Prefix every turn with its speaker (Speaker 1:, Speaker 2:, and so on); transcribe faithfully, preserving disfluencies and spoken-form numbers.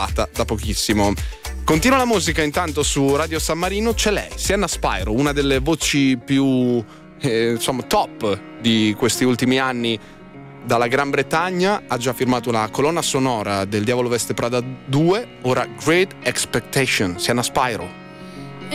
Speaker 1: da pochissimo. Continua la musica intanto su Radio San Marino, c'è lei, Sienna Spyro, una delle voci più eh, insomma top di questi ultimi anni dalla Gran Bretagna. Ha già firmato la colonna sonora del Diavolo Veste Prada due, ora Great Expectation. Sienna Spyro.